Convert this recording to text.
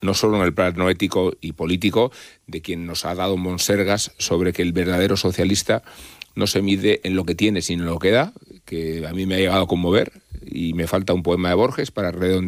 no solo en el plano ético y político, de quien nos ha dado monsergas sobre que el verdadero socialista no se mide en lo que tiene, sino en lo que da, que a mí me ha llegado a conmover, y me falta un poema de Borges para redondear